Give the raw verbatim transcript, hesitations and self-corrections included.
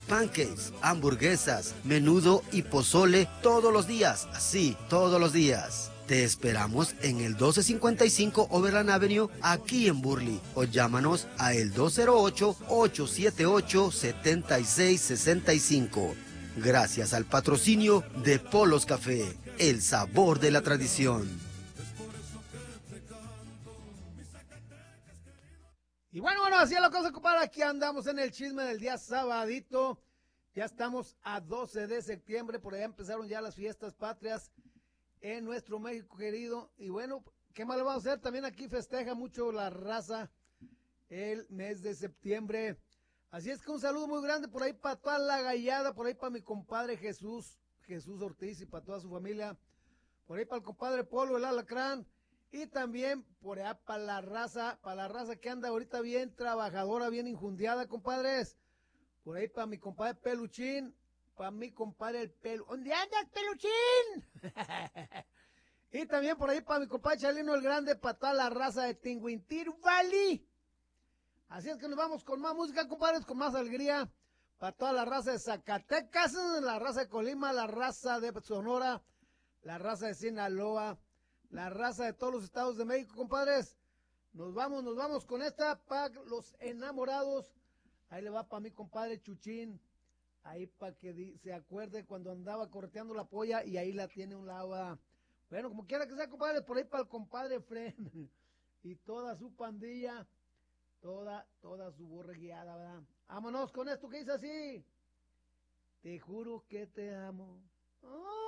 pancakes, hamburguesas, menudo y pozole todos los días, sí, todos los días. Te esperamos en el doce cincuenta y cinco Overland Avenue, aquí en Burley, o llámanos a el dos cero ocho, ocho siete ocho, siete seis seis cinco. Gracias al patrocinio de Polos Café, el sabor de la tradición. Y bueno, bueno, así es la cosa, compadre. Aquí andamos en el chisme del día sabadito. Ya estamos a doce de septiembre, por allá empezaron ya las fiestas patrias en nuestro México querido. Y bueno, ¿qué más le vamos a hacer? También aquí festeja mucho la raza el mes de septiembre. Así es que un saludo muy grande por ahí para toda la gallada, por ahí para mi compadre Jesús, Jesús Ortiz y para toda su familia. Por ahí para el compadre Polo, el alacrán. Y también por allá para la raza, para la raza que anda ahorita bien trabajadora, bien injundiada, compadres. Por ahí para mi compadre Peluchín, para mi compadre el Pelu. ¿Dónde andas, Peluchín? Y también por ahí para mi compadre Chalino el Grande, para toda la raza de Tinguintir Valley. Así es que nos vamos con más música, compadres, con más alegría. Para toda la raza de Zacatecas, la raza de Colima, la raza de Sonora, la raza de Sinaloa, la raza de todos los estados de México, compadres. Nos vamos, nos vamos con esta para los enamorados. Ahí le va para mi compadre Chuchín. Ahí para que se acuerde cuando andaba correteando la polla y ahí la tiene un lado. Bueno, como quiera que sea, compadre, por ahí para el compadre Fren y toda su pandilla, toda, toda su borregueada, ¿verdad? Vámonos con esto que dice así. Te juro que te amo. Oh.